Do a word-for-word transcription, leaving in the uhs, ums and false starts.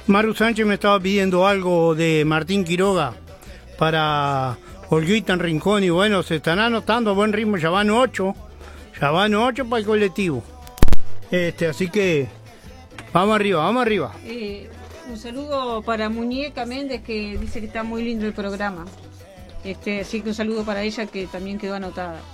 Maru Sánchez me estaba pidiendo algo de Martín Quiroga para Olguita en Rincón y bueno, se están anotando a buen ritmo, ya van ocho, ya van ocho para el colectivo. Este, así que vamos arriba, vamos arriba. Eh, un saludo para Muñeca Méndez, que dice que está muy lindo el programa. Este, así que un saludo para ella, que también quedó anotada.